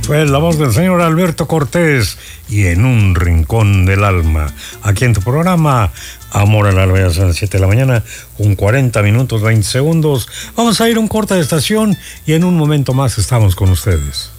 Fue la voz del señor Alberto Cortés y En un rincón del alma. Aquí en tu programa, Amor al Alba, a las 7 de la mañana, con 40 minutos, 20 segundos. Vamos a ir a un corte de estación y en un momento más estamos con ustedes.